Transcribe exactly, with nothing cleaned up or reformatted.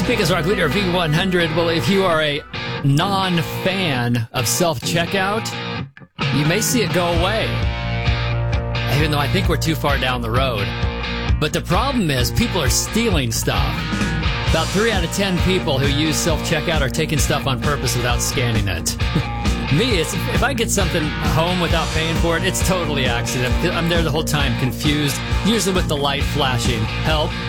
Because Rock Leader V one hundred, well, if you are a non-fan of self-checkout, you may see it go away. Even though I think we're too far down the road. But the problem is people are stealing stuff. About three out of ten people who use self-checkout are taking stuff on purpose without scanning it. Me, it's, if I get something home without paying for it, it's totally accident. I'm there the whole time, confused, usually with the light flashing. Help.